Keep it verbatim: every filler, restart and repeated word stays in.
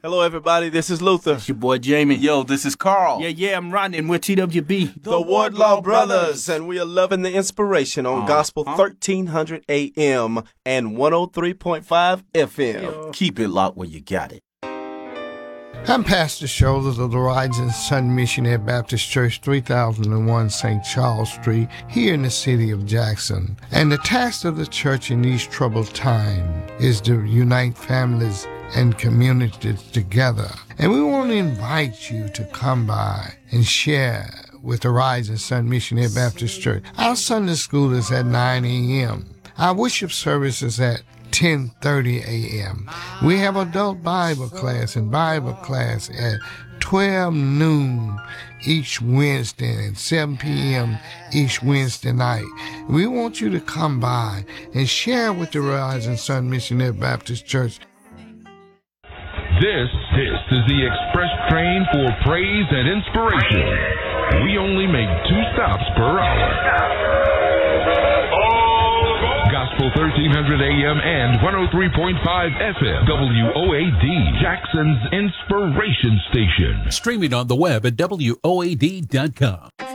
Hello, everybody. This is Luther. It's your boy, Jamie. Yo, this is Carl. Yeah, yeah, I'm Rodney, and we're T W B. The, the Wardlaw Brothers. And we are loving the inspiration on uh, Gospel huh? thirteen hundred A M and one oh three point five F M. Yo. Keep it locked where you got it. I'm Pastor Shoulders of the Rising Sun Missionary Baptist Church, three thousand one Saint Charles Street, here in the city of Jackson. And the task of the church in these troubled times is to unite families and communities together. And we want to invite you to come by and share with the Rising Sun Missionary Baptist Church. Our Sunday school is at nine a.m. Our worship service is at ten thirty a.m. We have adult Bible class and Bible class at twelve noon each Wednesday and seven p.m. each Wednesday night. We want you to come by and share with the Rising Sun Missionary Baptist Church. This, this is the express train for praise and inspiration. We only make two stops per hour. Gospel thirteen hundred A M and one oh three point five F M. W O A D, Jackson's inspiration station. Streaming on the web at W O A D dot com.